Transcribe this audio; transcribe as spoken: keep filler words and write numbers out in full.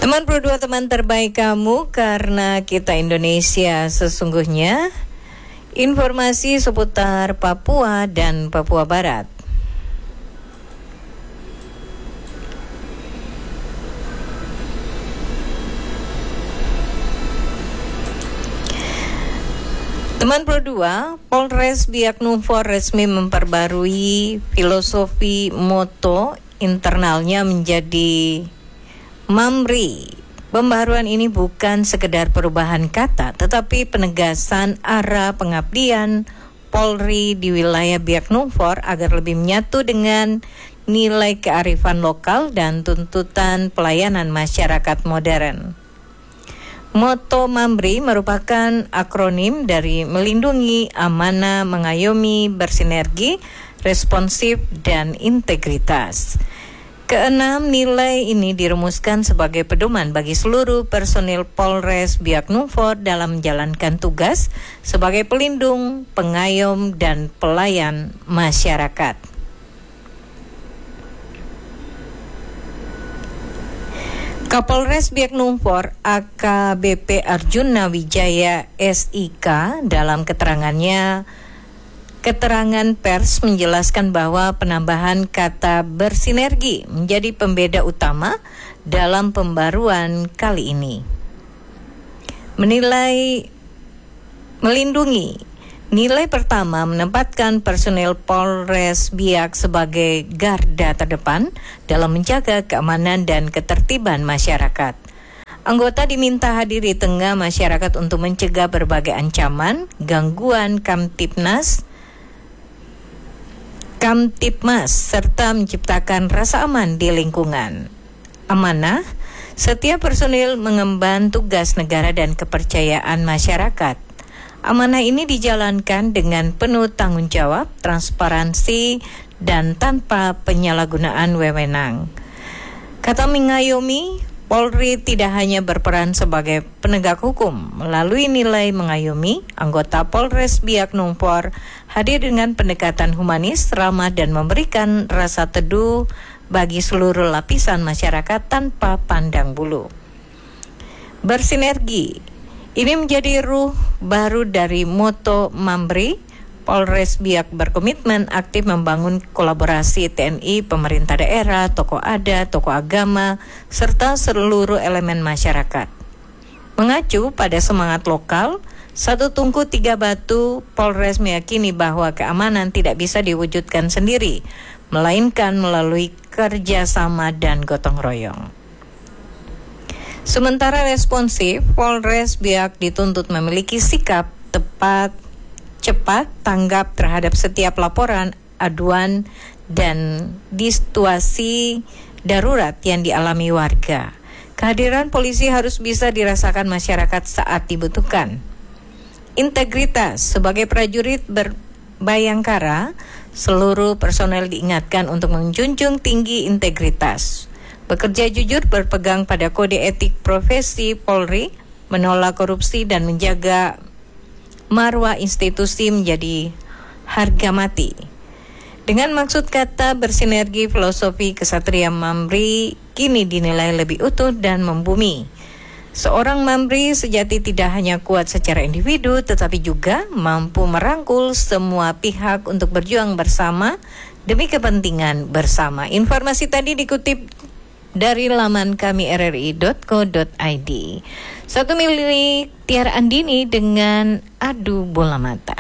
Teman Pro dua, teman terbaik kamu, karena kita Indonesia sesungguhnya. Informasi seputar Papua dan Papua Barat. Teman Pro dua, Polres Biak Numfor resmi memperbarui filosofi moto internalnya menjadi Mamri. Pembaruan ini bukan sekedar perubahan kata, tetapi penegasan arah pengabdian Polri di wilayah Biak Numfor agar lebih menyatu dengan nilai kearifan lokal dan tuntutan pelayanan masyarakat modern. Moto Mamri merupakan akronim dari melindungi, amanah, mengayomi, bersinergi, responsif, dan integritas. Keenam nilai ini dirumuskan sebagai pedoman bagi seluruh personil Polres Biak Numfor dalam menjalankan tugas sebagai pelindung, pengayom, dan pelayan masyarakat. Kapolres Biak Numfor A K B P Arjuna Wijaya S I K dalam keterangannya Keterangan pers menjelaskan bahwa penambahan kata bersinergi menjadi pembeda utama dalam pembaruan kali ini. Menilai melindungi. Nilai pertama menempatkan personel Polres Biak sebagai garda terdepan dalam menjaga keamanan dan ketertiban masyarakat. Anggota diminta hadir di tengah masyarakat untuk mencegah berbagai ancaman, gangguan Kamtipnas, Kamtipmas, serta menciptakan rasa aman di lingkungan. Amanah, setiap personil mengemban tugas negara dan kepercayaan masyarakat. Amanah ini dijalankan dengan penuh tanggung jawab, transparansi, dan tanpa penyalahgunaan wewenang. Kata mengayomi, Polri tidak hanya berperan sebagai penegak hukum. Melalui nilai mengayomi, anggota Polres Biak Numfor hadir dengan pendekatan humanis, ramah, dan memberikan rasa teduh bagi seluruh lapisan masyarakat tanpa pandang bulu. Bersinergi, ini menjadi ruh baru dari moto Mamri. Polres Biak berkomitmen aktif membangun kolaborasi T N I, pemerintah daerah, tokoh adat, tokoh agama, serta seluruh elemen masyarakat. Mengacu pada semangat lokal, satu tungku tiga batu, Polres meyakini bahwa keamanan tidak bisa diwujudkan sendiri, melainkan melalui kerjasama dan gotong royong. Sementara responsif, Polres Biak dituntut memiliki sikap tepat, cepat, tanggap terhadap setiap laporan, aduan, dan di situasi darurat yang dialami warga. Kehadiran polisi harus bisa dirasakan masyarakat saat dibutuhkan. Integritas, sebagai prajurit berbayangkara, seluruh personel diingatkan untuk menjunjung tinggi integritas. Bekerja jujur, berpegang pada kode etik profesi Polri, menolak korupsi, dan menjaga marwah institusi menjadi harga mati. Dengan maksud kata bersinergi, filosofi kesatria Mamri kini dinilai lebih utuh dan membumi. Seorang Mamri sejati tidak hanya kuat secara individu, tetapi juga mampu merangkul semua pihak untuk berjuang bersama demi kepentingan bersama. Informasi tadi dikutip dari laman kami r r i dot co dot i d. Satu milik Tiara Andini dengan Adu Bola Mata.